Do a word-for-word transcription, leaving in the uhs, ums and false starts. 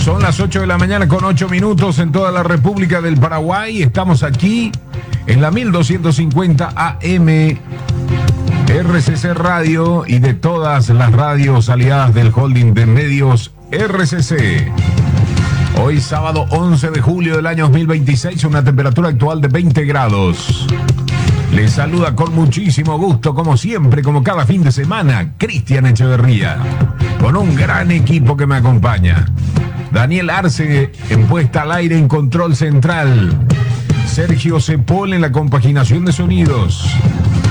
Son las ocho de la mañana con ocho minutos en toda la República del Paraguay. Estamos aquí en la mil doscientos cincuenta A M R C C Radio y de todas las radios aliadas del holding de medios R C C. Hoy sábado once de julio del año dos mil veintiséis, una temperatura actual de veinte grados. Les saluda con muchísimo gusto, como siempre, como cada fin de semana, Cristian Echeverría, con un gran equipo que me acompaña. Daniel Arce en puesta al aire en control central. Sergio Cepol en la compaginación de sonidos.